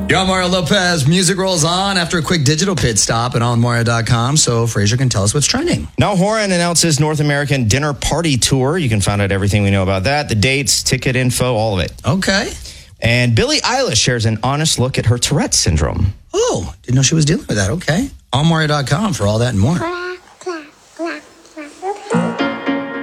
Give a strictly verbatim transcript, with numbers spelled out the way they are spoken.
You're on Mario Lopez. Music rolls on after a quick digital pit stop at on mario dot com, so Fraser can tell us what's trending. Now Horan announces North American Dinner Party Tour. You can find out everything we know about that, the dates, ticket info, all of it. Okay. And Billie Eilish shares an honest look at her Tourette syndrome. Oh, didn't know she was dealing with that. Okay. on mario dot com for all that and more.